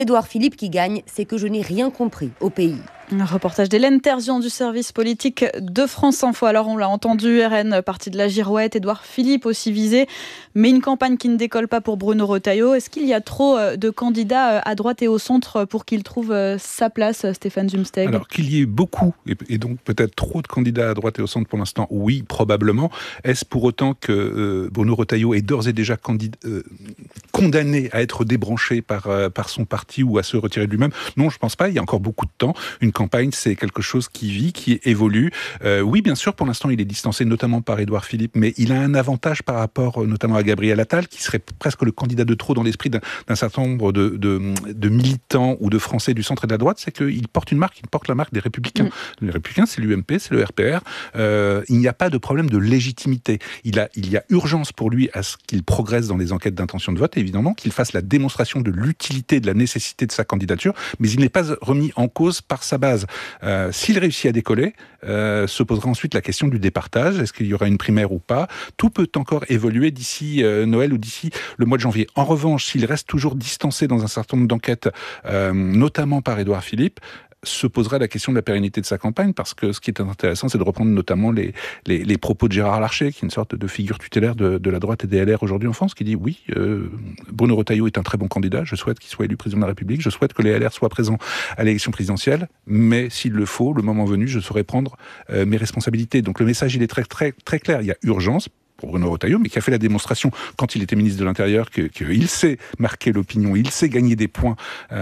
Édouard Philippe qui gagne, c'est que je n'ai rien compris au pays. Un reportage d'Hélène Terzian du service politique de France Info. Alors on l'a entendu, RN parti de la girouette, Édouard Philippe aussi visé, mais une campagne qui ne décolle pas pour Bruno Retailleau. Est-ce qu'il y a trop de candidats à droite et au centre pour qu'il trouve sa place, Stéphane Zumsteg ? Alors qu'il y ait beaucoup, et donc peut-être trop de candidats à droite et au centre pour l'instant, oui, probablement. Est-ce pour autant que Bruno Retailleau est d'ores et déjà condamné à être débranché par son parti ou à se retirer de lui-même ? Non, je ne pense pas, il y a encore beaucoup de temps. Une campagne, c'est quelque chose qui vit, qui évolue. Oui, bien sûr, pour l'instant, il est distancé notamment par Édouard Philippe, mais il a un avantage par rapport notamment à Gabriel Attal, qui serait presque le candidat de trop dans l'esprit d'un certain nombre de militants ou de Français du centre et de la droite, c'est qu'il porte une marque, il porte la marque des Républicains. Les Républicains, c'est l'UMP, c'est le RPR. Il n'y a pas de problème de légitimité. Il y a urgence pour lui à ce qu'il progresse dans les enquêtes d'intention de vote, évidemment, qu'il fasse la démonstration de l'utilité, de la nécessité de sa candidature, mais il n'est pas remis en cause par sa base. S'il réussit à décoller, se posera ensuite la question du départage. Est-ce qu'il y aura une primaire ou pas ? Tout peut encore évoluer d'ici Noël ou d'ici le mois de janvier. En revanche, s'il reste toujours distancé dans un certain nombre d'enquêtes, notamment par Édouard Philippe, se posera la question de la pérennité de sa campagne, parce que ce qui est intéressant, c'est de reprendre notamment les propos de Gérard Larcher, qui est une sorte de figure tutélaire de la droite et des LR aujourd'hui en France, qui dit oui, Bruno Retailleau est un très bon candidat, je souhaite qu'il soit élu président de la République, je souhaite que les LR soient présents à l'élection présidentielle, mais s'il le faut, le moment venu, je saurai prendre mes responsabilités. Donc le message, il est très, très, très clair. Il y a urgence pour Bruno Retailleau, mais qui a fait la démonstration quand il était ministre de l'Intérieur qu'il sait marquer l'opinion, il sait gagner des points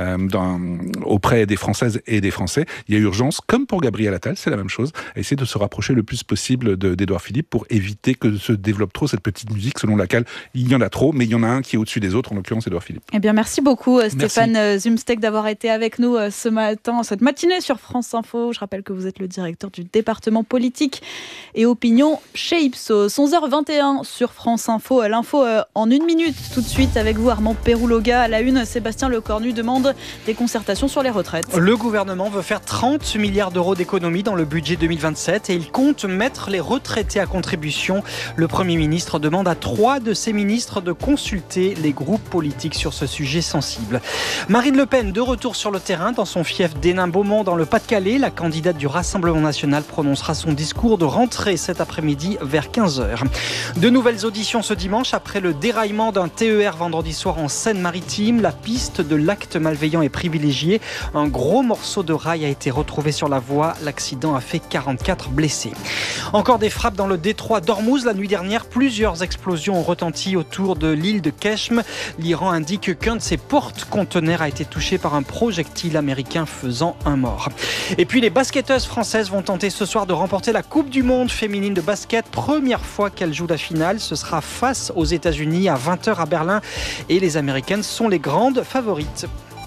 auprès des Françaises et des Français. Il y a urgence, comme pour Gabriel Attal, c'est la même chose, à essayer de se rapprocher le plus possible d'Édouard Philippe pour éviter que se développe trop cette petite musique selon laquelle il y en a trop, mais il y en a un qui est au-dessus des autres, en l'occurrence Édouard Philippe. Eh bien, merci beaucoup Stéphane Zumsteg d'avoir été avec nous ce matin, cette matinée sur France Info. Je rappelle que vous êtes le directeur du département politique et opinion chez Ipsos. 11h21 sur France Info. L'info en une minute tout de suite avec vous Armand Pérouloga. À la une, Sébastien Lecornu demande des concertations sur les retraites. Le gouvernement veut faire 30 milliards d'euros d'économies dans le budget 2027 et il compte mettre les retraités à contribution. Le Premier ministre demande à 3 de ses ministres de consulter les groupes politiques sur ce sujet sensible. Marine Le Pen de retour sur le terrain dans son fief d'Hénin-Beaumont dans le Pas-de-Calais. La candidate du Rassemblement national prononcera son discours de rentrée cet après-midi vers 15h. De nouvelles auditions ce dimanche après le déraillement d'un TER vendredi soir en Seine-Maritime. La piste de l'acte malveillant est privilégiée. Un gros morceau de rail a été retrouvé sur la voie. L'accident a fait 44 blessés. Encore des frappes dans le détroit d'Ormuz. La nuit dernière, plusieurs explosions ont retenti autour de l'île de Keshm. L'Iran indique qu'un de ses porte-conteneurs a été touché par un projectile américain faisant un mort. Et puis les basketteuses françaises vont tenter ce soir de remporter la Coupe du Monde féminine de basket. Première fois qu'elles jouent la finale, ce sera face aux États-Unis à 20h à Berlin et les Américaines sont les grandes favorites.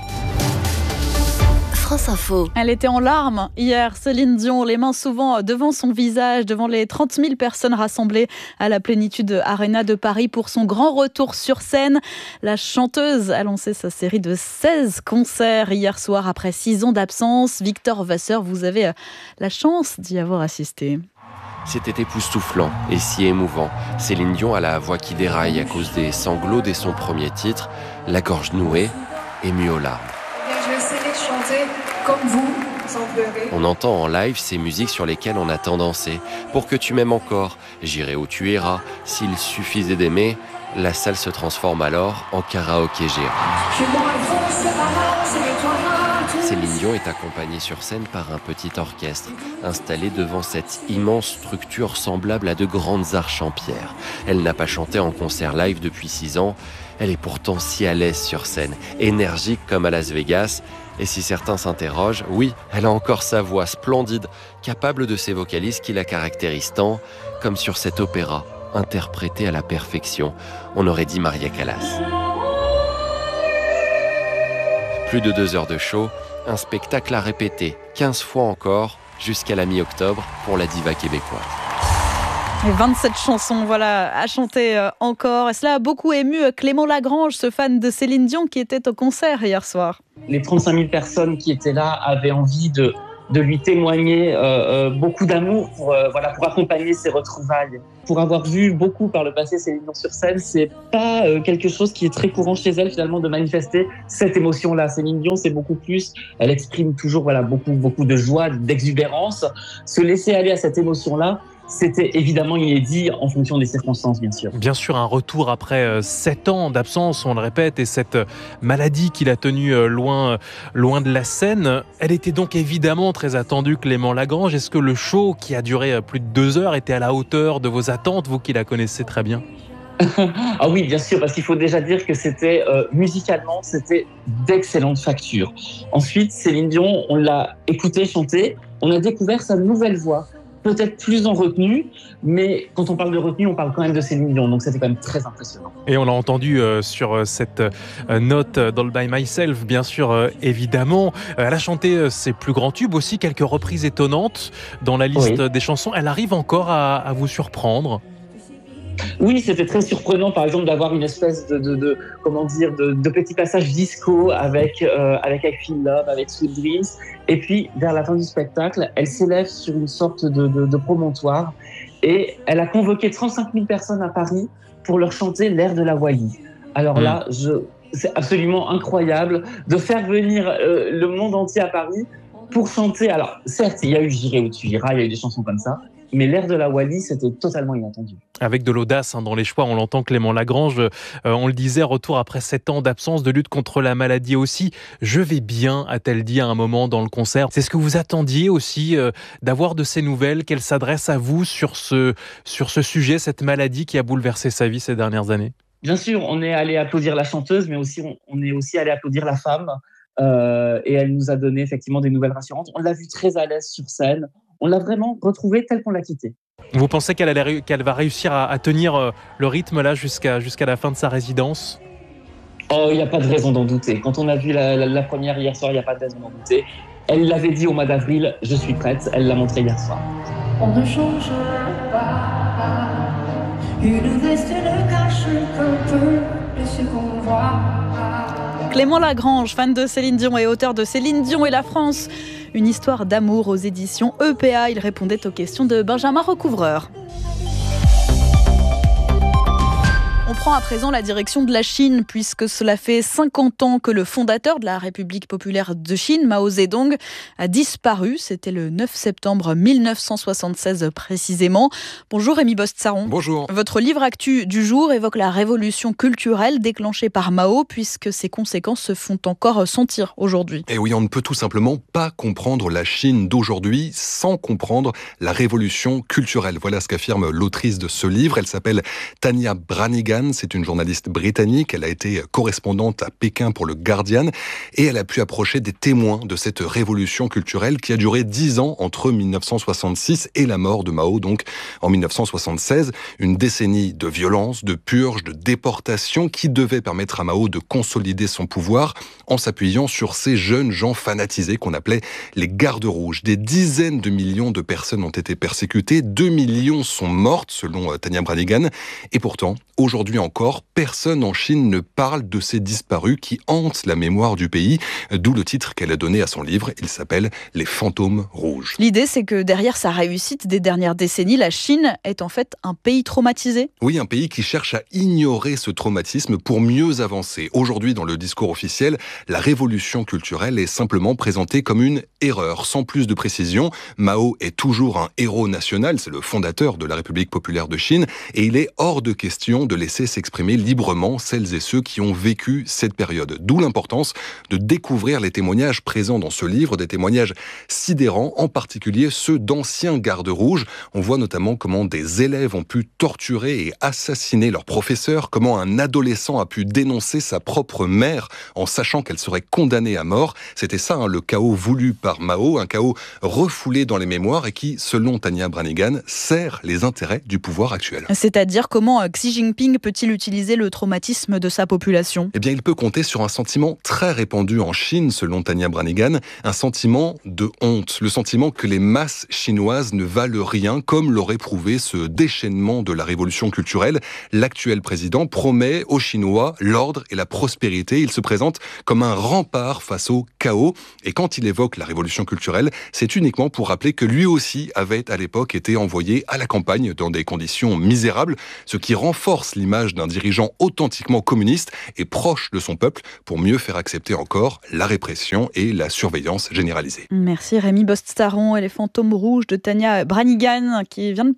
France Info. Elle était en larmes hier, Céline Dion, les mains souvent devant son visage, devant les 30 000 personnes rassemblées à la Plénitude Arena de Paris pour son grand retour sur scène. La chanteuse a lancé sa série de 16 concerts hier soir après 6 ans d'absence. Victor Vasseur, vous avez la chance d'y avoir assisté. C'était époustouflant et si émouvant. Céline Dion a la voix qui déraille à cause des sanglots dès son premier titre, la gorge nouée, émue aux larmes. Je vais essayer de chanter comme vous, sans pleurer. On entend en live ces musiques sur lesquelles on a tant dansé. Pour que tu m'aimes encore, j'irai où tu iras. S'il suffisait d'aimer, la salle se transforme alors en karaoké géant. Céline Dion est accompagnée sur scène par un petit orchestre, installé devant cette immense structure semblable à de grandes arches en pierre. Elle n'a pas chanté en concert live depuis 6 ans. Elle est pourtant si à l'aise sur scène, énergique comme à Las Vegas. Et si certains s'interrogent, oui, elle a encore sa voix splendide, capable de ces vocalises qui la caractérisent tant, comme sur cet opéra, interprété à la perfection. On aurait dit Maria Callas. Plus de 2 heures de show, un spectacle à répéter 15 fois encore, jusqu'à la mi-octobre pour la diva québécoise. Et 27 chansons, voilà, à chanter encore. Et cela a beaucoup ému Clément Lagrange, ce fan de Céline Dion qui était au concert hier soir. Les 35 000 personnes qui étaient là avaient envie de de lui témoigner beaucoup d'amour pour accompagner ses retrouvailles. Pour avoir vu beaucoup par le passé Céline Dion sur scène, c'est pas quelque chose qui est très courant chez elle finalement de manifester cette émotion-là. Céline Dion, c'est beaucoup plus, elle exprime toujours beaucoup de joie, d'exubérance. Se laisser aller à cette émotion-là, c'était évidemment inédit en fonction des circonstances, bien sûr. Bien sûr, un retour après 7 ans d'absence, on le répète, et cette maladie qui l'a tenue loin de la scène. Elle était donc évidemment très attendue, Clément Lagrange. Est-ce que le show, qui a duré plus de 2 heures, était à la hauteur de vos attentes, vous qui la connaissez très bien ? Ah oui, bien sûr, parce qu'il faut déjà dire que c'était musicalement, c'était d'excellente facture. Ensuite, Céline Dion, on l'a écoutée chanter, on a découvert sa nouvelle voix. Peut-être plus en retenue, mais quand on parle de retenue, on parle quand même de Céline Dion, donc c'était quand même très impressionnant. Et on l'a entendu sur cette note d'All By Myself, bien sûr, évidemment. Elle a chanté ses plus grands tubes aussi, quelques reprises étonnantes dans la liste des chansons. Elle arrive encore à vous surprendre ? Oui, c'était très surprenant, par exemple, d'avoir une espèce de petit passage disco avec I Feel Love, avec Sweet Dreams. Et puis, vers la fin du spectacle, elle s'élève sur une sorte de promontoire et elle a convoqué 35 000 personnes à Paris pour leur chanter l'air de la Wally. Alors là, c'est absolument incroyable de faire venir le monde entier à Paris pour chanter. Alors, certes, il y a eu J'irai où tu iras, il y a eu des chansons comme ça, mais l'air de la Wally, c'était totalement inattendu. Avec de l'audace dans les choix, on l'entend, Clément Lagrange. On le disait, retour après 7 ans d'absence, de lutte contre la maladie aussi. Je vais bien, a-t-elle dit à un moment dans le concert. C'est ce que vous attendiez aussi, d'avoir de ces nouvelles, qu'elle s'adresse à vous sur ce sujet, cette maladie qui a bouleversé sa vie ces dernières années ? Bien sûr, on est allé applaudir la chanteuse, mais aussi on est aussi allé applaudir la femme. Et elle nous a donné effectivement des nouvelles rassurantes. On l'a vue très à l'aise sur scène. On l'a vraiment retrouvée telle qu'on l'a quittée. Vous pensez qu'elle va réussir à tenir le rythme là jusqu'à la fin de sa résidence ? Oh, il n'y a pas de raison d'en douter. Quand on a vu la première hier soir, il n'y a pas de raison d'en douter. Elle l'avait dit au mois d'avril, je suis prête. Elle l'a montré hier soir. On ne change pas. Une veste ne cache qu'un peu de ce qu'on voit. Clément Lagrange, fan de Céline Dion et auteur de Céline Dion et la France, une histoire d'amour aux éditions EPA. Il répondait aux questions de Benjamin Recouvreur. On prend à présent la direction de la Chine, puisque cela fait 50 ans que le fondateur de la République populaire de Chine, Mao Zedong, a disparu. C'était le 9 septembre 1976 précisément. Bonjour Rémi Bost-Saron. Bonjour. Votre livre Actu du jour évoque la révolution culturelle déclenchée par Mao, puisque ses conséquences se font encore sentir aujourd'hui. Et oui, on ne peut tout simplement pas comprendre la Chine d'aujourd'hui sans comprendre la révolution culturelle. Voilà ce qu'affirme l'autrice de ce livre. Elle s'appelle Tania Branigan. C'est une journaliste britannique. Elle a été correspondante à Pékin pour le Guardian et elle a pu approcher des témoins de cette révolution culturelle qui a duré 10 ans entre 1966 et la mort de Mao, donc en 1976. Une décennie de violence, de purge, de déportation qui devait permettre à Mao de consolider son pouvoir en s'appuyant sur ces jeunes gens fanatisés qu'on appelait les gardes rouges. Des dizaines de millions de personnes ont été persécutées, 2 millions sont mortes selon Tania Branigan et pourtant, aujourd'hui encore, personne en Chine ne parle de ces disparus qui hantent la mémoire du pays, d'où le titre qu'elle a donné à son livre. Il s'appelle « Les fantômes rouges ». L'idée, c'est que derrière sa réussite des dernières décennies, la Chine est en fait un pays traumatisé. Oui, un pays qui cherche à ignorer ce traumatisme pour mieux avancer. Aujourd'hui, dans le discours officiel, la révolution culturelle est simplement présentée comme une erreur. Sans plus de précision, Mao est toujours un héros national, c'est le fondateur de la République populaire de Chine, et il est hors de question de laisser s'exprimer librement celles et ceux qui ont vécu cette période. D'où l'importance de découvrir les témoignages présents dans ce livre, des témoignages sidérants, en particulier ceux d'anciens gardes rouges. On voit notamment comment des élèves ont pu torturer et assassiner leurs professeurs, comment un adolescent a pu dénoncer sa propre mère en sachant qu'elle serait condamnée à mort. C'était ça, le chaos voulu par Mao, un chaos refoulé dans les mémoires et qui, selon Tania Branigan, sert les intérêts du pouvoir actuel. C'est-à-dire comment Xi Jinping peut peut-il utiliser le traumatisme de sa population ? Eh bien, il peut compter sur un sentiment très répandu en Chine, selon Tania Branigan, un sentiment de honte, le sentiment que les masses chinoises ne valent rien, comme l'aurait prouvé ce déchaînement de la révolution culturelle. L'actuel président promet aux Chinois l'ordre et la prospérité. Il se présente comme un rempart face au chaos. Et quand il évoque la révolution culturelle, c'est uniquement pour rappeler que lui aussi avait à l'époque été envoyé à la campagne dans des conditions misérables, ce qui renforce l'image d'un dirigeant authentiquement communiste et proche de son peuple pour mieux faire accepter encore la répression et la surveillance généralisée. Merci Rémi Bostaron et les fantômes rouges de Tania Branigan qui vient de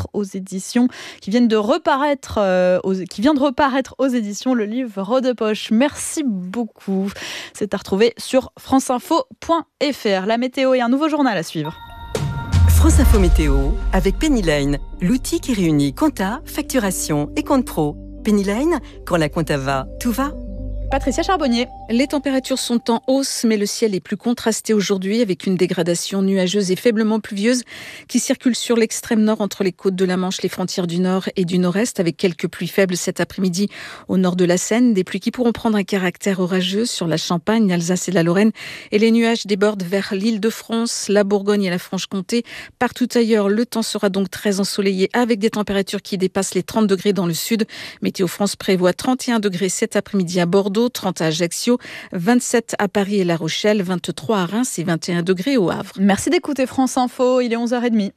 reparaître aux éditions Le Livre de Poche. Merci beaucoup. C'est à retrouver sur franceinfo.fr. La météo et un nouveau journal à suivre. France Info Météo avec Pennyline, l'outil qui réunit compta, facturation et compte pro. Pennyline, quand la compta va, tout va. Patricia Charbonnier. Les températures sont en hausse, mais le ciel est plus contrasté aujourd'hui avec une dégradation nuageuse et faiblement pluvieuse qui circule sur l'extrême nord entre les côtes de la Manche, les frontières du nord et du nord-est, avec quelques pluies faibles cet après-midi au nord de la Seine. Des pluies qui pourront prendre un caractère orageux sur la Champagne, l'Alsace et la Lorraine. Et les nuages débordent vers l'Île-de-France, la Bourgogne et la Franche-Comté. Partout ailleurs, le temps sera donc très ensoleillé avec des températures qui dépassent les 30 degrés dans le sud. Météo France prévoit 31 degrés cet après-midi à Bordeaux, 30 à Ajaccio, 27 à Paris et La Rochelle, 23 à Reims et 21 degrés au Havre. Merci d'écouter France Info, il est 11h30.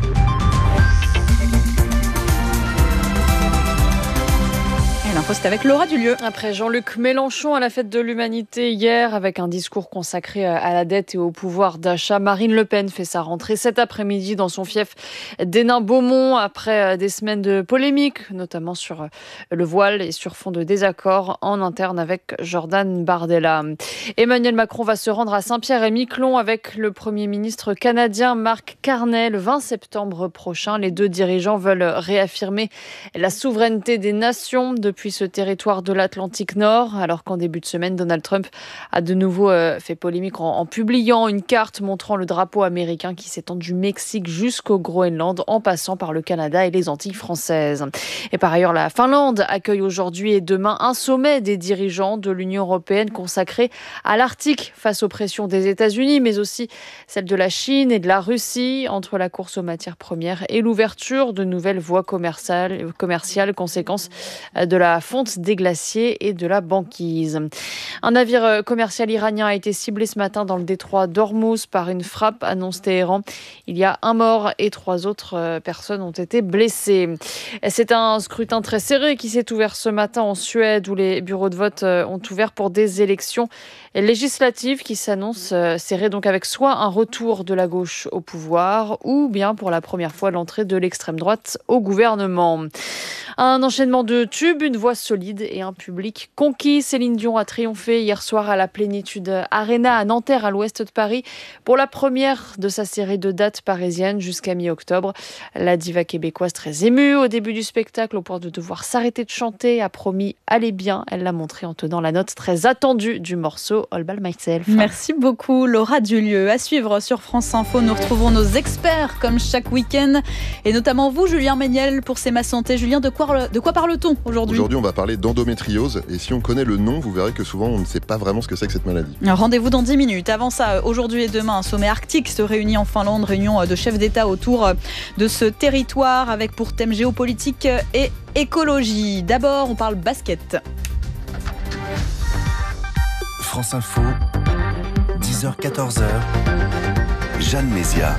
L'info, c'est avec Laura Dulieu. Après Jean-Luc Mélenchon à la fête de l'Humanité hier, avec un discours consacré à la dette et au pouvoir d'achat, Marine Le Pen fait sa rentrée cet après-midi dans son fief d'Hénin-Beaumont après des semaines de polémiques, notamment sur le voile et sur fond de désaccords en interne avec Jordan Bardella. Emmanuel Macron va se rendre à Saint-Pierre-et-Miquelon avec le Premier ministre canadien Mark Carney le 20 septembre prochain. Les deux dirigeants veulent réaffirmer la souveraineté des nations depuis ce territoire de l'Atlantique Nord, alors qu'en début de semaine, Donald Trump a de nouveau fait polémique en publiant une carte montrant le drapeau américain qui s'étend du Mexique jusqu'au Groenland, en passant par le Canada et les Antilles françaises. Et par ailleurs, la Finlande accueille aujourd'hui et demain un sommet des dirigeants de l'Union européenne consacré à l'Arctique face aux pressions des États-Unis, mais aussi celle de la Chine et de la Russie entre la course aux matières premières et l'ouverture de nouvelles voies commerciales, conséquence de la fonte des glaciers et de la banquise. Un navire commercial iranien a été ciblé ce matin dans le détroit d'Ormuz par une frappe, annonce Téhéran. Il y a un mort et 3 autres personnes ont été blessées. C'est un scrutin très serré qui s'est ouvert ce matin en Suède, où les bureaux de vote ont ouvert pour des élections législatives qui s'annoncent serrées, donc avec soit un retour de la gauche au pouvoir ou bien pour la première fois l'entrée de l'extrême droite au gouvernement. Un enchaînement de tubes, une voix solide et un public conquis. Céline Dion a triomphé hier soir à la Plénitude Arena à Nanterre, à l'ouest de Paris, pour la première de sa série de dates parisiennes jusqu'à mi-octobre. La diva québécoise, très émue au début du spectacle, au point de devoir s'arrêter de chanter, a promis « Allez bien ». Elle l'a montré en tenant la note très attendue du morceau All By Myself. Merci beaucoup Laura Dulieu. À suivre sur France Info, nous retrouvons nos experts comme chaque week-end, et notamment vous, Julien Méniel, pour C'est ma santé. Julien, de quoi parle-t-on aujourd'hui ? Aujourd'hui, on va parler d'endométriose, et si on connaît le nom, vous verrez que souvent on ne sait pas vraiment ce que c'est que cette maladie. Rendez-vous dans 10 minutes. Avant ça, aujourd'hui et demain, un sommet arctique se réunit en Finlande, réunion de chefs d'État autour de ce territoire avec pour thème géopolitique et écologie. D'abord, on parle basket. France Info, 10h-14h, Jeanne Mézia.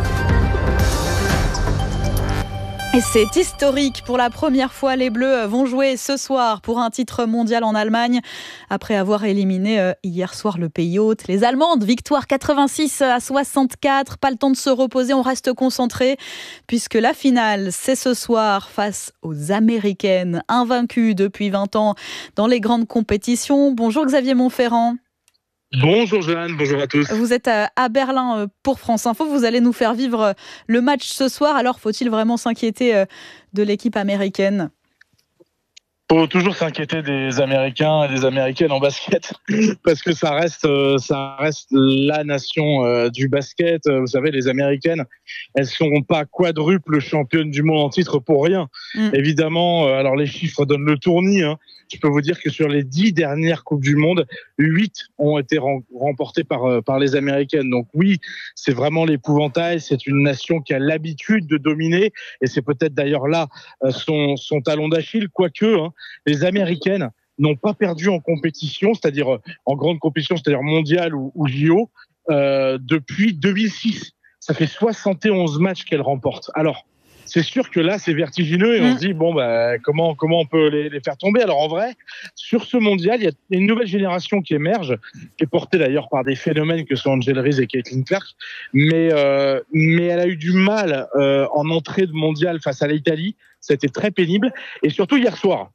Et c'est historique. Pour la première fois, les Bleus vont jouer ce soir pour un titre mondial en Allemagne. Après avoir éliminé hier soir le pays hôte, les Allemandes, victoire 86-64. Pas le temps de se reposer, on reste concentré. Puisque la finale, c'est ce soir face aux Américaines, invaincues depuis 20 ans dans les grandes compétitions. Bonjour Xavier Montferrand. Bonjour Jeanne, bonjour à tous. Vous êtes à Berlin pour France Info, vous allez nous faire vivre le match ce soir. Alors faut-il vraiment s'inquiéter de l'équipe américaine ? Faut toujours s'inquiéter des Américains et des Américaines en basket parce que ça reste la nation du basket. Vous savez, les Américaines, elles sont pas quadruples championnes du monde en titre pour rien. Évidemment, alors les chiffres donnent le tournis. Je peux vous dire que sur les 10 dernières Coupes du Monde, 8 ont été remportées par les Américaines. Donc oui, c'est vraiment l'épouvantail. C'est une nation qui a l'habitude de dominer et c'est peut-être d'ailleurs là son talon d'Achille, quoique les Américaines n'ont pas perdu en compétition, c'est-à-dire en grande compétition, c'est-à-dire mondiale ou JO, depuis 2006. Ça fait 71 matchs qu'elles remportent. Alors, c'est sûr que là, c'est vertigineux et on se dit, comment on peut les faire tomber? Alors en vrai, sur ce mondial, il y a une nouvelle génération qui émerge, qui est portée d'ailleurs par des phénomènes que sont Angel Reese et Caitlin Clark, mais elle a eu du mal en entrée de mondial face à l'Italie. Ça a été très pénible. Et surtout hier soir,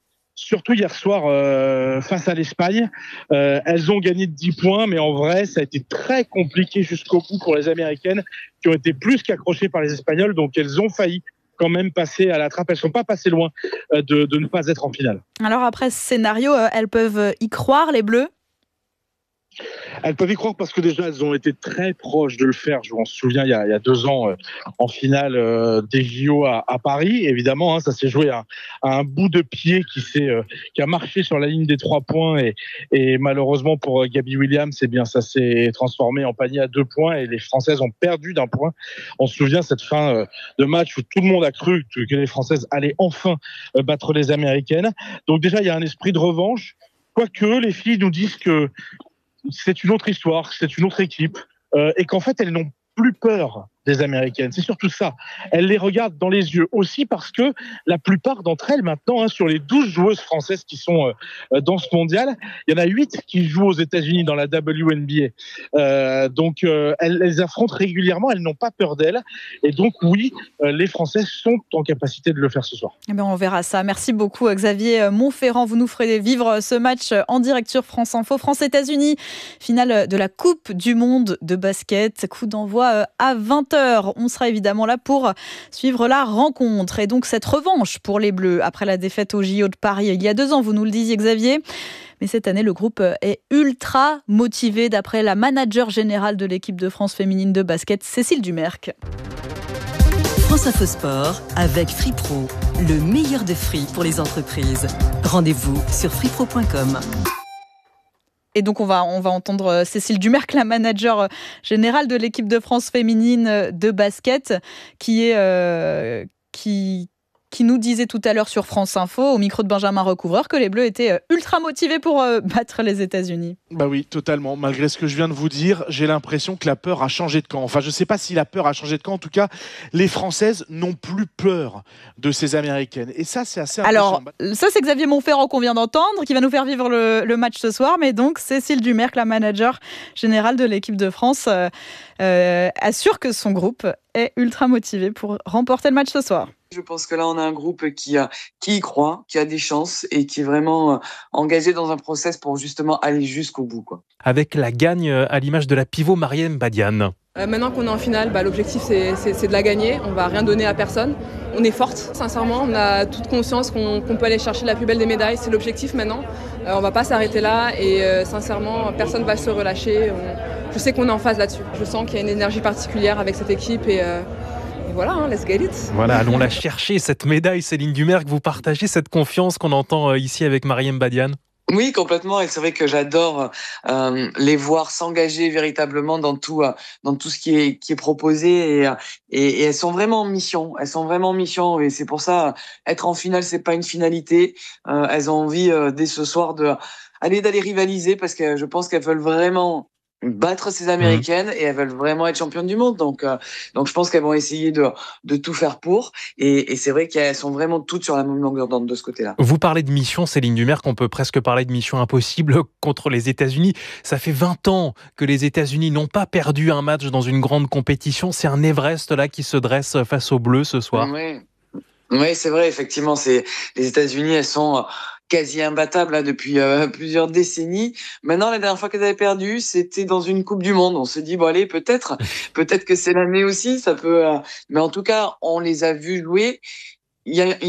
face à l'Espagne, elles ont gagné de 10 points, mais en vrai, ça a été très compliqué jusqu'au bout pour les Américaines, qui ont été plus qu'accrochées par les Espagnols, donc elles ont failli quand même passer à la trappe. Elles ne sont pas passées loin de ne pas être en finale. Alors après ce scénario, elles peuvent y croire, les Bleus? Elles peuvent y croire parce que déjà elles ont été très proches de le faire. Je m'en souviens il y a 2 ans en finale des JO à Paris. Évidemment, ça s'est joué à un bout de pied qui a marché sur la ligne des 3 points et malheureusement pour Gabby Williams, ça s'est transformé en panier à 2 points et les Françaises ont perdu d'1 point. On se souvient cette fin de match où tout le monde a cru que les Françaises allaient enfin battre les Américaines. Donc déjà il y a un esprit de revanche. Quoique les filles nous disent que c'est une autre histoire, c'est une autre équipe, et qu'en fait, elles n'ont plus peur des Américaines. C'est surtout ça. Elles les regardent dans les yeux aussi parce que la plupart d'entre elles, maintenant, sur les 12 joueuses françaises qui sont dans ce mondial, il y en a 8 qui jouent aux États-Unis dans la WNBA. Donc, elles les affrontent régulièrement, elles n'ont pas peur d'elles. Et donc, oui, les Françaises sont en capacité de le faire ce soir. Eh bien, on verra ça. Merci beaucoup, Xavier Montferrand. Vous nous ferez vivre ce match en direct sur France Info. France-États-Unis, finale de la Coupe du Monde de basket. Coup d'envoi à 20h. On sera évidemment là pour suivre la rencontre et donc cette revanche pour les Bleus après la défaite au JO de Paris il y a 2 ans, vous nous le disiez Xavier. Mais cette année, le groupe est ultra motivé d'après la manager générale de l'équipe de France féminine de basket, Cécile Dumerc. France Info Sport avec FreePro, le meilleur de free pour les entreprises. Rendez-vous sur freepro.com. Et donc, on va entendre Cécile Dumerc, la manager générale de l'équipe de France féminine de basket, qui nous disait tout à l'heure sur France Info, au micro de Benjamin Recouvreur, que les Bleus étaient ultra motivés pour battre les États-Unis. Bah oui, totalement. Malgré ce que je viens de vous dire, j'ai l'impression que la peur a changé de camp. Enfin, je ne sais pas si la peur a changé de camp. En tout cas, les Françaises n'ont plus peur de ces Américaines. Et ça, c'est assez impressionnant. Alors, ça, c'est Xavier Montferrand qu'on vient d'entendre, qui va nous faire vivre le match ce soir. Mais donc, Cécile Dumerc, la manager générale de l'équipe de France, assure que son groupe est ultra motivé pour remporter le match ce soir. Je pense que là, on a un groupe qui y croit, qui a des chances et qui est vraiment engagé dans un process pour justement aller jusqu'au bout, quoi. Avec la gagne à l'image de la pivot Marième Badiane. Maintenant qu'on est en finale, l'objectif c'est de la gagner. On va rien donner à personne. On est forte, sincèrement. On a toute conscience qu'on peut aller chercher la plus belle des médailles. C'est l'objectif maintenant. On va pas s'arrêter là et sincèrement, personne va se relâcher. Je sais qu'on est en phase là-dessus. Je sens qu'il y a une énergie particulière avec cette équipe et voilà, let's get it. Voilà, allons la chercher, cette médaille, Céline Dumerc. Vous partagez cette confiance qu'on entend ici avec Marième Badiane? Oui, complètement. Et c'est vrai que j'adore les voir s'engager véritablement dans tout ce qui est proposé. Et elles sont vraiment en mission. Elles sont vraiment en mission. Et c'est pour ça, être en finale, c'est pas une finalité. Elles ont envie, dès ce soir, d'aller rivaliser parce que je pense qu'elles veulent vraiment battre ces Américaines et elles veulent vraiment être championnes du monde. Donc je pense qu'elles vont essayer de tout faire pour. Et c'est vrai qu'elles sont vraiment toutes sur la même longueur d'onde de ce côté-là. Vous parlez de mission, Céline Dumerc, on peut presque parler de mission impossible contre les États-Unis. Ça fait 20 ans que les États-Unis n'ont pas perdu un match dans une grande compétition. C'est un Everest là qui se dresse face aux Bleus ce soir. Oui, c'est vrai, effectivement. Les États-Unis, elles sont quasi imbattables là, depuis plusieurs décennies. Maintenant, la dernière fois qu'elles avaient perdu, c'était dans une Coupe du Monde. On s'est dit, bon allez, peut-être que c'est l'année aussi, ça peut. Mais en tout cas, on les a vus jouer.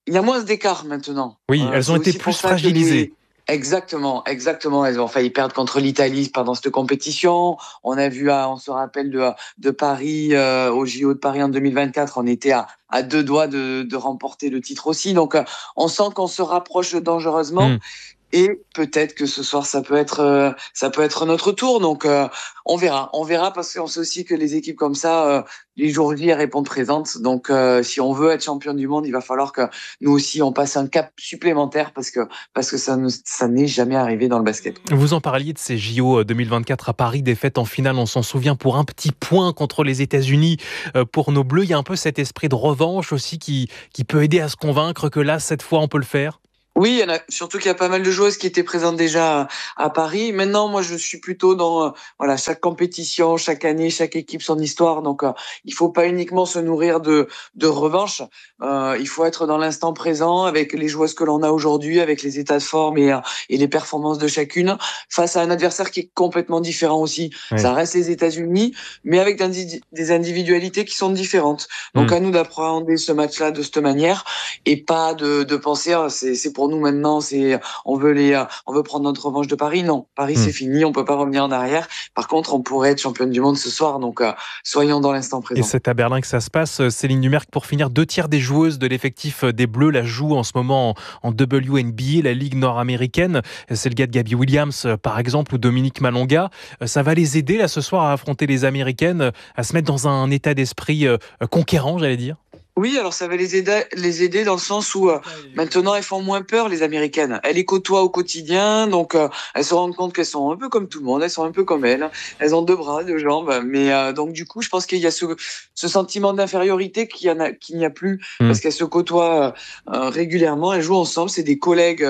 il y a moins d'écart maintenant. Oui, elles ont été plus fragilisées. Exactement. Elles ont failli perdre contre l'Italie pendant cette compétition. On se rappelle de Paris, au JO de Paris en 2024, on était à 2 doigts de remporter le titre aussi. Donc, on sent qu'on se rapproche dangereusement. Et peut-être que ce soir, ça peut être notre tour. Donc, on verra parce qu'on sait aussi que les équipes comme ça, les jours J, elles répondent présentes. Donc, si on veut être champion du monde, il va falloir que nous aussi, on passe un cap supplémentaire parce que ça n'est jamais arrivé dans le basket. Vous en parliez de ces JO 2024 à Paris, défaite en finale, on s'en souvient, pour un petit point contre les États-Unis. Pour nos Bleus, il y a un peu cet esprit de revanche aussi qui peut aider à se convaincre que là, cette fois, on peut le faire. Oui, surtout qu'il y a pas mal de joueuses qui étaient présentes déjà à Paris. Maintenant, moi, je suis plutôt dans chaque compétition, chaque année, chaque équipe son histoire. Donc, il faut pas uniquement se nourrir de revanche. Il faut être dans l'instant présent avec les joueuses que l'on a aujourd'hui, avec les états de forme et les performances de chacune, face à un adversaire qui est complètement différent aussi. Oui. Ça reste les États-Unis, mais avec des individualités qui sont différentes. Donc, à nous d'appréhender ce match-là de cette manière et pas de penser c'est pour nous maintenant, on veut prendre notre revanche de Paris. Non, Paris c'est fini, on peut pas revenir en arrière. Par contre, on pourrait être championne du monde ce soir, donc soyons dans l'instant présent. Et c'est à Berlin que ça se passe. Céline Dumerc, pour finir, 2/3 des joueuses de l'effectif des Bleus la jouent en ce moment en WNBA, la Ligue nord-américaine. C'est le cas de Gabby Williams, par exemple, ou Dominique Malonga. Ça va les aider là ce soir à affronter les Américaines, à se mettre dans un état d'esprit conquérant, j'allais dire. Oui, alors ça va les aider dans le sens où maintenant elles font moins peur, les Américaines. Elles les côtoient au quotidien, donc elles se rendent compte qu'elles sont un peu comme tout le monde, elles sont un peu comme elles. Elles ont 2 bras, 2 jambes, mais donc du coup, je pense qu'il y a ce sentiment d'infériorité qu'il n'y a plus parce qu'elles se côtoient régulièrement, elles jouent ensemble, c'est des collègues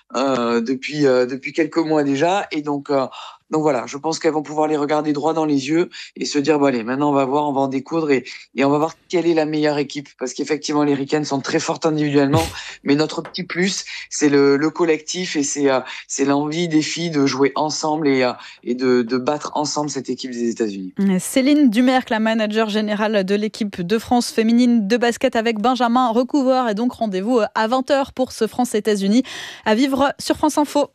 depuis quelques mois déjà, et donc voilà, je pense qu'elles vont pouvoir les regarder droit dans les yeux et se dire, bon allez, maintenant on va en découdre et on va voir quelle est la meilleure équipe. Parce qu'effectivement, les Ricaines sont très fortes individuellement, mais notre petit plus, c'est le collectif et c'est l'envie des filles de jouer ensemble et de battre ensemble cette équipe des États-Unis. Céline Dumerc, la manager générale de l'équipe de France féminine de basket avec Benjamin Recouvreur. Et donc rendez-vous à 20h pour ce France-États-Unis à vivre sur France Info.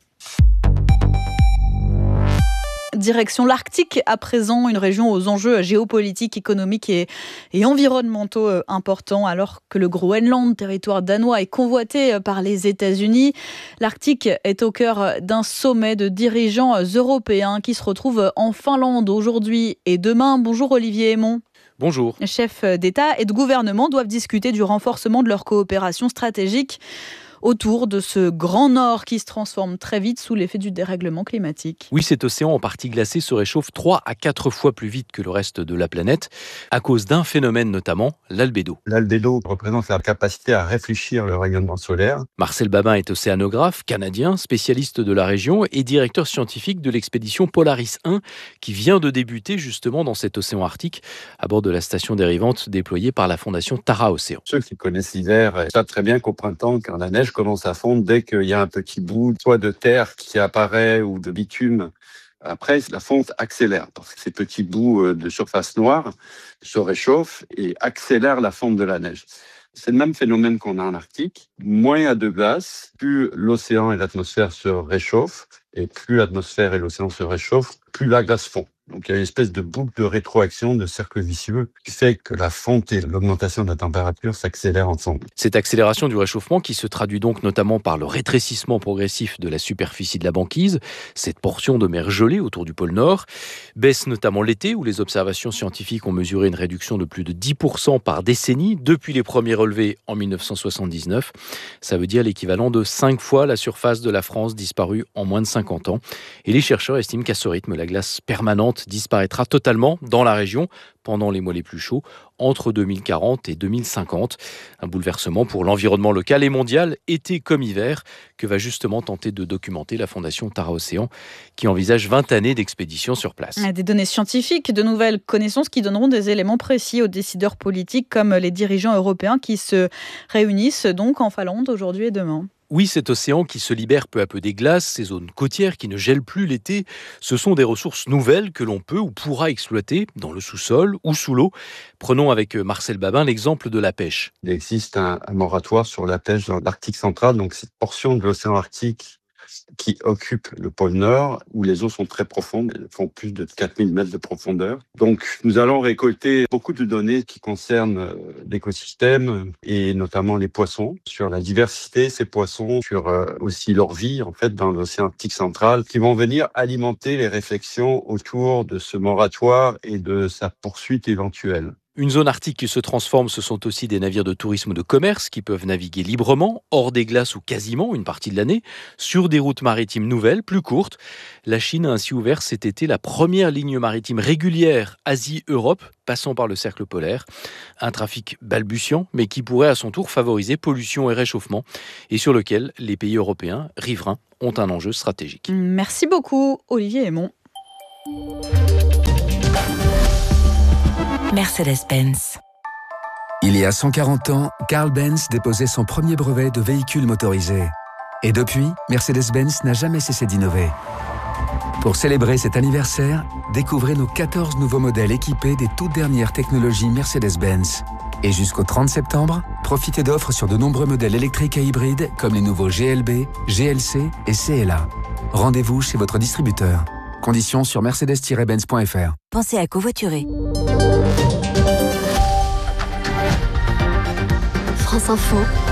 Direction l'Arctique à présent, une région aux enjeux géopolitiques, économiques et environnementaux importants, alors que le Groenland, territoire danois, est convoité par les États-Unis. L'Arctique est au cœur d'un sommet de dirigeants européens qui se retrouve en Finlande aujourd'hui et demain. Bonjour Olivier Aymon. Bonjour. Chefs d'État et de gouvernement doivent discuter du renforcement de leur coopération stratégique autour de ce grand nord qui se transforme très vite sous l'effet du dérèglement climatique. Oui, cet océan en partie glacé se réchauffe 3 à 4 fois plus vite que le reste de la planète, à cause d'un phénomène notamment, l'albédo. L'albédo représente la capacité à réfléchir le rayonnement solaire. Marcel Babin est océanographe canadien, spécialiste de la région et directeur scientifique de l'expédition Polaris 1, qui vient de débuter justement dans cet océan Arctique, à bord de la station dérivante déployée par la fondation Tara Océan. Ceux qui connaissent l'hiver savent très bien qu'au printemps, quand la neige commence à fondre, dès qu'il y a un petit bout, soit de terre qui apparaît ou de bitume, après la fonte accélère parce que ces petits bouts de surface noire se réchauffent et accélèrent la fonte de la neige. C'est le même phénomène qu'on a en Arctique. Moins il y a de glace, plus l'océan et l'atmosphère se réchauffent, et plus l'atmosphère et l'océan se réchauffent, plus la glace fond. Donc il y a une espèce de boucle de rétroaction, de cercle vicieux, qui fait que la fonte et l'augmentation de la température s'accélèrent ensemble. Cette accélération du réchauffement qui se traduit donc notamment par le rétrécissement progressif de la superficie de la banquise, cette portion de mer gelée autour du pôle Nord, baisse notamment l'été où les observations scientifiques ont mesuré une réduction de plus de 10% par décennie depuis les premiers relevés en 1979. Ça veut dire l'équivalent de 5 fois la surface de la France disparue en moins de 50 ans. Et les chercheurs estiment qu'à ce rythme, la glace permanente disparaîtra totalement dans la région pendant les mois les plus chauds, entre 2040 et 2050. Un bouleversement pour l'environnement local et mondial, été comme hiver, que va justement tenter de documenter la fondation Tara Océan, qui envisage 20 années d'expédition sur place. Des données scientifiques, de nouvelles connaissances qui donneront des éléments précis aux décideurs politiques comme les dirigeants européens qui se réunissent donc en Finlande aujourd'hui et demain. Oui, cet océan qui se libère peu à peu des glaces, ces zones côtières qui ne gèlent plus l'été, ce sont des ressources nouvelles que l'on peut ou pourra exploiter dans le sous-sol ou sous l'eau. Prenons avec Marcel Babin l'exemple de la pêche. Il existe un moratoire sur la pêche dans l'Arctique central, donc cette portion de l'océan Arctique qui occupe le pôle Nord, où les eaux sont très profondes, elles font plus de 4000 mètres de profondeur. Donc nous allons récolter beaucoup de données qui concernent l'écosystème et notamment les poissons, sur la diversité de ces poissons, sur aussi leur vie en fait dans l'océan Arctique central, qui vont venir alimenter les réflexions autour de ce moratoire et de sa poursuite éventuelle. Une zone arctique qui se transforme, ce sont aussi des navires de tourisme ou de commerce qui peuvent naviguer librement, hors des glaces ou quasiment une partie de l'année, sur des routes maritimes nouvelles, plus courtes. La Chine a ainsi ouvert cet été la première ligne maritime régulière Asie-Europe, passant par le cercle polaire. Un trafic balbutiant, mais qui pourrait à son tour favoriser pollution et réchauffement, et sur lequel les pays européens, riverains, ont un enjeu stratégique. Merci beaucoup, Olivier Aymon. Mercedes-Benz. Il y a 140 ans, Carl Benz déposait son premier brevet de véhicule motorisé. Et depuis, Mercedes-Benz n'a jamais cessé d'innover. Pour célébrer cet anniversaire, découvrez nos 14 nouveaux modèles équipés des toutes dernières technologies Mercedes-Benz. Et jusqu'au 30 septembre, profitez d'offres sur de nombreux modèles électriques et hybrides comme les nouveaux GLB, GLC et CLA. Rendez-vous chez votre distributeur. Conditions sur mercedes-benz.fr. Pensez à covoiturer. France Info,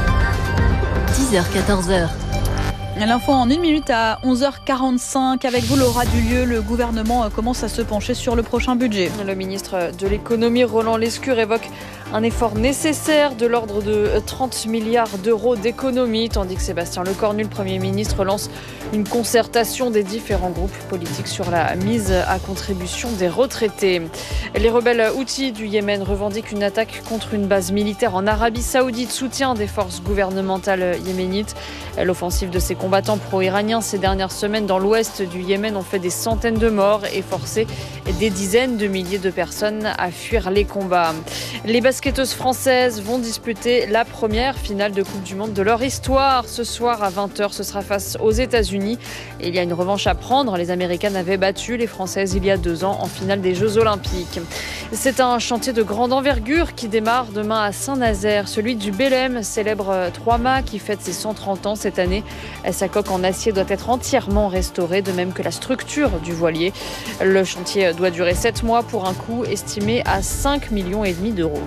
10h-14h. L'info en 1 minute à 11h45. Avec vous, Laura Dulieu, le gouvernement commence à se pencher sur le prochain budget. Le ministre de l'économie, Roland Lescure, évoque un effort nécessaire de l'ordre de 30 milliards d'euros d'économie, tandis que Sébastien Lecornu, le Premier ministre, lance une concertation des différents groupes politiques sur la mise à contribution des retraités. Les rebelles Houthis du Yémen revendiquent une attaque contre une base militaire en Arabie Saoudite, soutien des forces gouvernementales yéménites. L'offensive de ces combattants pro-iraniens ces dernières semaines dans l'ouest du Yémen ont fait des centaines de morts et forcé des dizaines de milliers de personnes à fuir les combats. Les basketteuses françaises vont disputer la première finale de Coupe du Monde de leur histoire. Ce soir à 20h, ce sera face aux États-Unis. Et il y a une revanche à prendre. Les Américaines avaient battu les Françaises il y a 2 ans en finale des Jeux Olympiques. C'est un chantier de grande envergure qui démarre demain à Saint-Nazaire. Celui du Bélem, célèbre 3-mâts qui fête ses 130 ans cette année. Sa coque en acier doit être entièrement restaurée, de même que la structure du voilier. Le chantier doit durer 7 mois pour un coût estimé à 5,5 millions d'euros.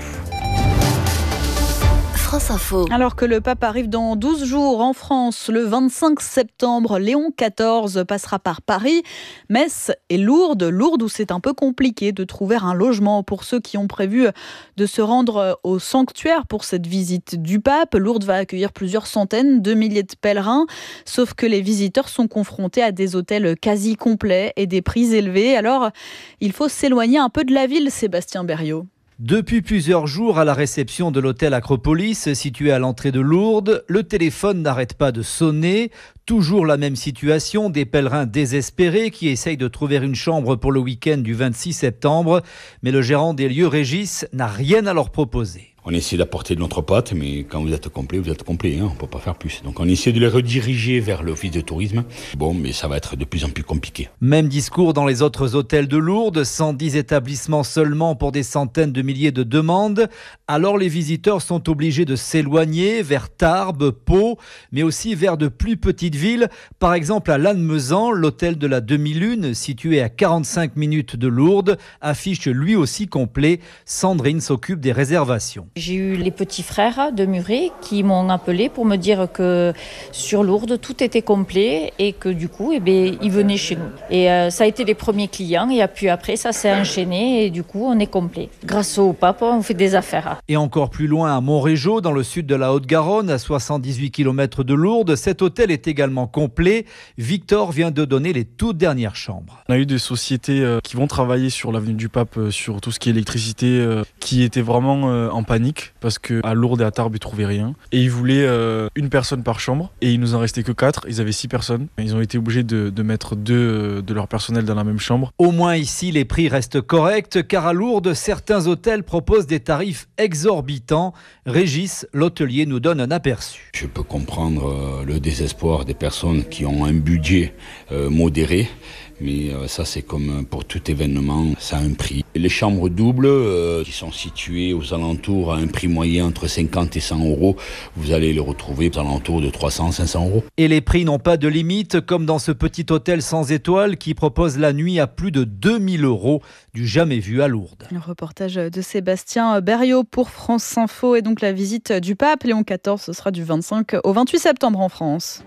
France Info. Alors que le pape arrive dans 12 jours en France, le 25 septembre, Léon XIV passera par Paris, Metz et Lourdes. Lourdes où c'est un peu compliqué de trouver un logement pour ceux qui ont prévu de se rendre au sanctuaire pour cette visite du pape. Lourdes va accueillir plusieurs centaines de milliers de pèlerins, sauf que les visiteurs sont confrontés à des hôtels quasi complets et des prix élevés. Alors, il faut s'éloigner un peu de la ville, Sébastien Berriot. Depuis plusieurs jours, à la réception de l'hôtel Acropolis, situé à l'entrée de Lourdes, le téléphone n'arrête pas de sonner. Toujours la même situation, des pèlerins désespérés qui essayent de trouver une chambre pour le week-end du 26 septembre. Mais le gérant des lieux, Régis, n'a rien à leur proposer. On essaie d'apporter de notre patte, mais quand vous êtes complet, vous êtes complet. On ne peut pas faire plus. Donc on essaie de les rediriger vers l'office de tourisme. Bon, mais ça va être de plus en plus compliqué. Même discours dans les autres hôtels de Lourdes, 110 établissements seulement pour des centaines de milliers de demandes. Alors les visiteurs sont obligés de s'éloigner vers Tarbes, Pau, mais aussi vers de plus petites villes. Par exemple à Lannemezan, l'hôtel de la Demi-Lune, situé à 45 minutes de Lourdes, affiche lui aussi complet. Sandrine s'occupe des réservations. J'ai eu les petits frères de Muret qui m'ont appelé pour me dire que sur Lourdes, tout était complet et que du coup, ils venaient chez nous. Et ça a été les premiers clients et puis après, ça s'est enchaîné et du coup, on est complet. Grâce au pape, on fait des affaires. Et encore plus loin, à Montrégeau, dans le sud de la Haute-Garonne, à 78 km de Lourdes, cet hôtel est également complet. Victor vient de donner les toutes dernières chambres. On a eu des sociétés qui vont travailler sur l'avenue du Pape, sur tout ce qui est électricité, qui étaient vraiment en panique. panique parce qu'à Lourdes et à Tarbes, ils trouvaient rien. Et ils voulaient une personne par chambre et il nous en restait que 4. Ils avaient 6 personnes. Ils ont été obligés de mettre 2 de leur personnel dans la même chambre. Au moins ici, les prix restent corrects car à Lourdes, certains hôtels proposent des tarifs exorbitants. Régis, l'hôtelier, nous donne un aperçu. Je peux comprendre le désespoir des personnes qui ont un budget modéré. Mais ça, c'est comme pour tout événement, ça a un prix. Les chambres doubles, qui sont situées aux alentours à un prix moyen entre 50 et 100 euros, vous allez les retrouver aux alentours de 300-500 euros. Et les prix n'ont pas de limite, comme dans ce petit hôtel sans étoiles qui propose la nuit à plus de 2000 euros, du jamais vu à Lourdes. Le reportage de Sébastien Berriot pour France Info et donc la visite du pape Léon XIV, ce sera du 25 au 28 septembre en France.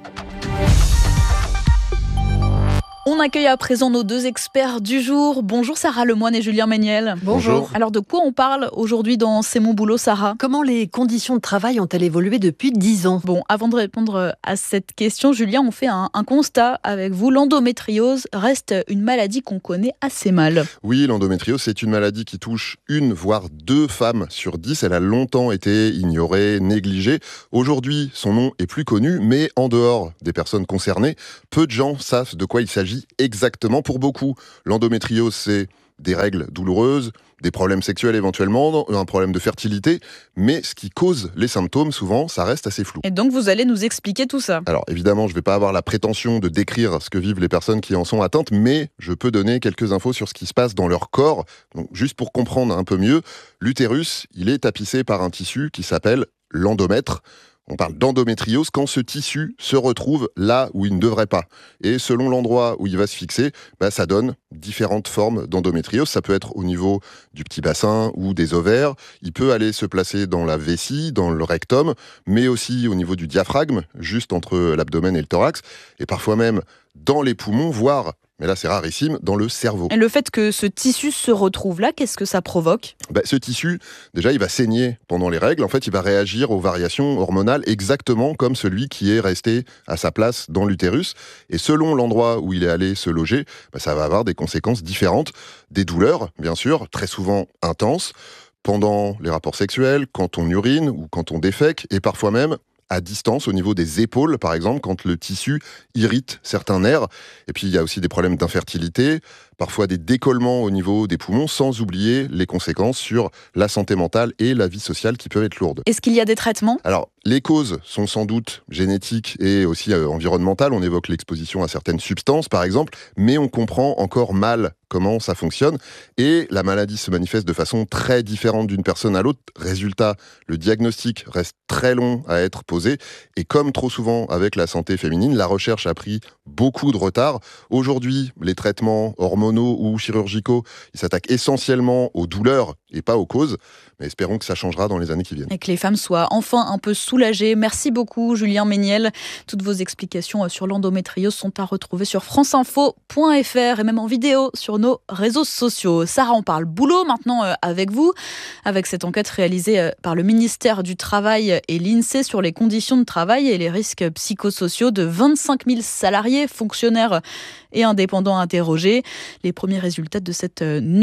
On accueille à présent nos 2 experts du jour. Bonjour Sarah Lemoine et Julien Méniel. Bonjour. Alors de quoi on parle aujourd'hui dans C'est mon boulot, Sarah ? Comment les conditions de travail ont-elles évolué depuis 10 ans ? Bon, avant de répondre à cette question, Julien, on fait un constat avec vous. L'endométriose reste une maladie qu'on connaît assez mal. Oui, l'endométriose, c'est une maladie qui touche 1 voire 2 femmes sur 10. Elle a longtemps été ignorée, négligée. Aujourd'hui, son nom est plus connu, mais en dehors des personnes concernées, peu de gens savent de quoi il s'agit exactement. Pour beaucoup, l'endométriose, c'est des règles douloureuses, des problèmes sexuels éventuellement, un problème de fertilité, mais ce qui cause les symptômes, souvent, ça reste assez flou. Et donc, vous allez nous expliquer tout ça. Alors, évidemment, je ne vais pas avoir la prétention de décrire ce que vivent les personnes qui en sont atteintes, mais je peux donner quelques infos sur ce qui se passe dans leur corps. Donc, juste pour comprendre un peu mieux, l'utérus, il est tapissé par un tissu qui s'appelle l'endomètre. On parle d'endométriose quand ce tissu se retrouve là où il ne devrait pas. Et selon l'endroit où il va se fixer, ça donne différentes formes d'endométriose. Ça peut être au niveau du petit bassin ou des ovaires. Il peut aller se placer dans la vessie, dans le rectum, mais aussi au niveau du diaphragme, juste entre l'abdomen et le thorax. Et parfois même dans les poumons, voire, mais là c'est rarissime, dans le cerveau. Et le fait que ce tissu se retrouve là, qu'est-ce que ça provoque ? Ce tissu, déjà, il va saigner pendant les règles. En fait, il va réagir aux variations hormonales exactement comme celui qui est resté à sa place dans l'utérus. Et selon l'endroit où il est allé se loger, ça va avoir des conséquences différentes. Des douleurs, bien sûr, très souvent intenses, pendant les rapports sexuels, quand on urine ou quand on défèque, et parfois même à distance, au niveau des épaules, par exemple, quand le tissu irrite certains nerfs. Et puis, il y a aussi des problèmes d'infertilité, parfois des décollements au niveau des poumons, sans oublier les conséquences sur la santé mentale et la vie sociale qui peuvent être lourdes. Est-ce qu'il y a des traitements ? Alors, les causes sont sans doute génétiques et aussi environnementales. On évoque l'exposition à certaines substances, par exemple, mais on comprend encore mal comment ça fonctionne. Et la maladie se manifeste de façon très différente d'une personne à l'autre. Résultat, le diagnostic reste très long à être posé. Et comme trop souvent avec la santé féminine, la recherche a pris beaucoup de retard. Aujourd'hui, les traitements hormonaux ou chirurgicaux, ils s'attaquent essentiellement aux douleurs et pas aux causes. Mais espérons que ça changera dans les années qui viennent. Et que les femmes soient enfin un peu soulagées. Merci beaucoup, Julien Méniel. Toutes vos explications sur l'endométriose sont à retrouver sur franceinfo.fr et même en vidéo sur nos réseaux sociaux. Sarah, on parle boulot maintenant avec vous, avec cette enquête réalisée par le ministère du Travail et l'INSEE sur les conditions de travail et les risques psychosociaux de 25 000 salariés, fonctionnaires et indépendants interrogés. Les premiers résultats de cette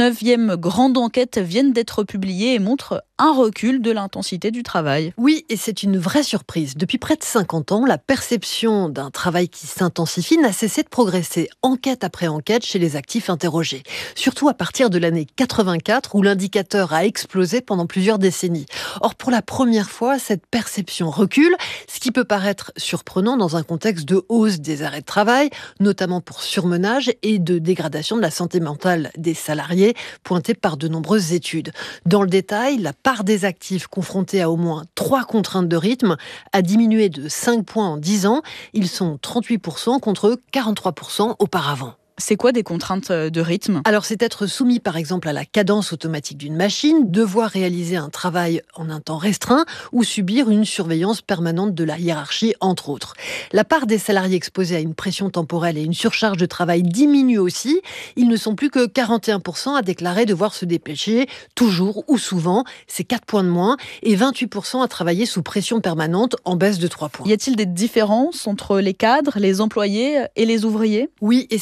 9e grande enquête viennent d'être publiés et montrent un recul de l'intensité du travail. Oui, et c'est une vraie surprise. Depuis près de 50 ans, la perception d'un travail qui s'intensifie n'a cessé de progresser, enquête après enquête, chez les actifs interrogés. Surtout à partir de l'année 84, où l'indicateur a explosé pendant plusieurs décennies. Or, pour la première fois, cette perception recule, ce qui peut paraître surprenant dans un contexte de hausse des arrêts de travail, notamment pour surmenage et de dégradation de la santé mentale des salariés, pointée par de nombreuses études. Dans le détail, la part des actifs confrontés à au moins 3 contraintes de rythme a diminué de 5 points en 10 ans. Ils sont 38% contre 43% auparavant. C'est quoi des contraintes de rythme ? Alors, c'est être soumis par exemple à la cadence automatique d'une machine, devoir réaliser un travail en un temps restreint ou subir une surveillance permanente de la hiérarchie, entre autres. La part des salariés exposés à une pression temporelle et une surcharge de travail diminue aussi. Ils ne sont plus que 41% à déclarer devoir se dépêcher, toujours ou souvent, c'est 4 points de moins, et 28% à travailler sous pression permanente, en baisse de 3 points. Y a-t-il des différences entre les cadres, les employés et les ouvriers ? Oui, et c'est là que ça devient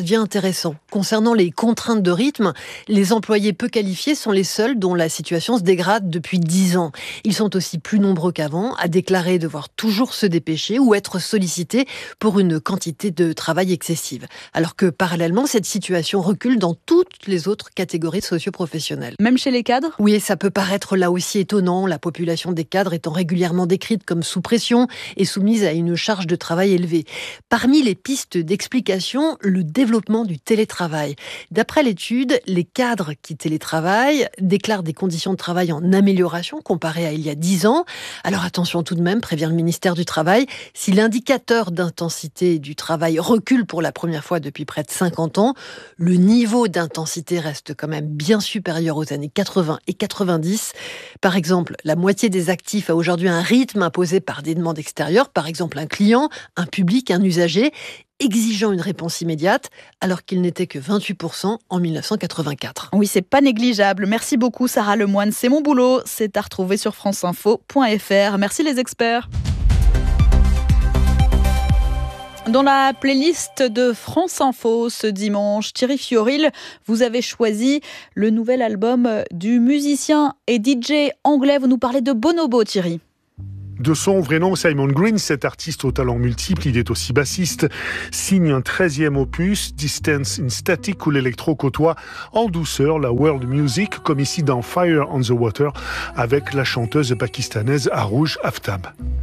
devient intéressant. Concernant les contraintes de rythme, les employés peu qualifiés sont les seuls dont la situation se dégrade depuis 10 ans. Ils sont aussi plus nombreux qu'avant à déclarer devoir toujours se dépêcher ou être sollicités pour une quantité de travail excessive. Alors que parallèlement, cette situation recule dans toutes les autres catégories socio-professionnelles. Même chez les cadres ? Oui, et ça peut paraître là aussi étonnant, la population des cadres étant régulièrement décrite comme sous pression et soumise à une charge de travail élevée. Parmi les pistes d'explication, le développement du télétravail. D'après l'étude, les cadres qui télétravaillent déclarent des conditions de travail en amélioration comparées à il y a 10 ans. Alors attention tout de même, prévient le ministère du Travail, si l'indicateur d'intensité du travail recule pour la première fois depuis près de 50 ans, le niveau d'intensité reste quand même bien supérieur aux années 80 et 90. Par exemple, la moitié des actifs a aujourd'hui un rythme imposé par des demandes extérieures, par exemple un client, un public, un usager, exigeant une réponse immédiate, alors qu'il n'était que 28% en 1984. Oui, c'est pas négligeable. Merci beaucoup Sarah Lemoine. C'est mon boulot. C'est à retrouver sur franceinfo.fr. Merci les experts. Dans la playlist de France Info ce dimanche, Thierry Fioril, vous avez choisi le nouvel album du musicien et DJ anglais. Vous nous parlez de Bonobo, Thierry. De son vrai nom, Simon Green, cet artiste au talent multiple, il est aussi bassiste, signe un 13e opus, Distance in Static, où l'électro côtoie en douceur la world music, comme ici dans Fire on the Water, avec la chanteuse pakistanaise Arooj Aftab.